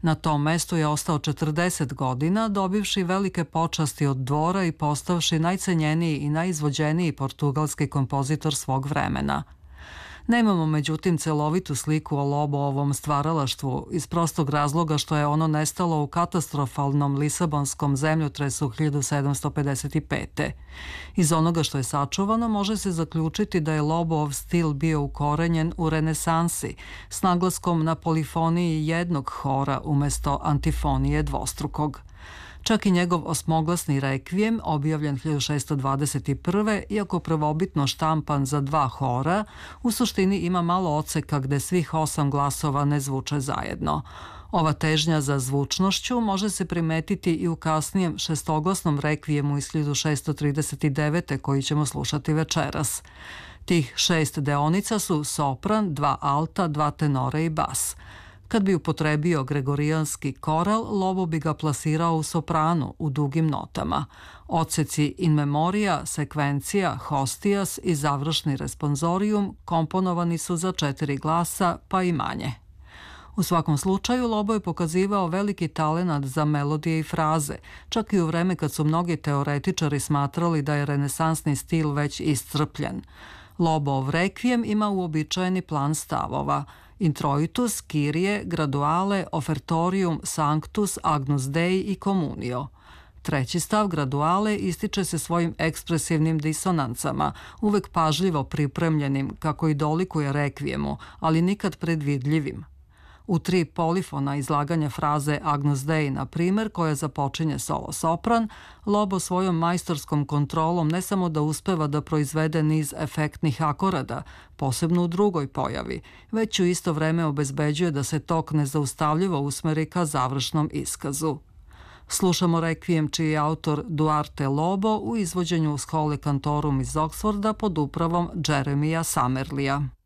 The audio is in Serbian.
Na tom mestu je ostao 40 godina, dobivši velike počasti od dvora i postavši najcenjeniji i najizvođeniji portugalski kompozitor svog vremena. Nemamo međutim celovitu sliku o Lobovom stvaralaštvu iz prostog razloga što je ono nestalo u katastrofalnom lisabonskom zemljotresu 1755. Iz onoga što je sačuvano može se zaključiti da je Lobov stil bio ukorenjen u renesansi s naglaskom na polifoniji jednog hora umesto antifonije dvostrukog. Čak i njegov osmoglasni rekvijem, objavljen 1621. iako prvobitno štampan za dva hora, u suštini ima malo odseka gde svih 8 glasova ne zvuče zajedno. Ova težnja za zvučnošću može se primetiti i u kasnijem šestoglasnom rekvijemu iz 1639. koji ćemo slušati večeras. Tih 6 deonica su sopran, 2 alta, 2 tenora i bas. Kad bi upotrebio gregorijanski koral, Lobo bi ga plasirao u sopranu, u dugim notama. Odseci in memoria, sekvencija, hostijas i završni responsorium komponovani su za 4 glasa, pa i manje. U svakom slučaju, Lobo je pokazivao veliki talenat za melodije i fraze, čak i u vreme kad su mnogi teoretičari smatrali da je renesansni stil već iscrpljen. Lobov rekvijem ima uobičajeni plan stavova: Introitus, Kyrie, Graduale, Ofertorium, Sanctus, Agnus Dei i Communio. Treći stav, Graduale, ističe se svojim ekspresivnim disonancama, uvek pažljivo pripremljenim, kako i dolikuje rekvijemu, ali nikad predvidljivim. U 3 polifona izlaganja fraze Agnus Dei, na primer, koja započinje solo sopran, Lobo svojom majstorskom kontrolom ne samo da uspeva da proizvede niz efektnih akorada, posebno u drugoj pojavi, već u isto vreme obezbeđuje da se tok nezaustavljivo usmeri ka završnom iskazu. Slušamo rekvijem čiji je autor Duarte Lobo u izvođenju Schole Cantorum iz Oxforda pod upravom Jeremija Summerlija.